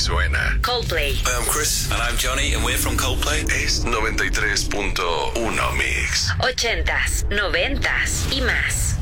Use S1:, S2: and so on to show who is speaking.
S1: suena.
S2: Coldplay.
S3: Hi, I'm Chris. And I'm Johnny, and we're from Coldplay.
S1: Es 93.1 Mix.
S2: 80s, 90s y más.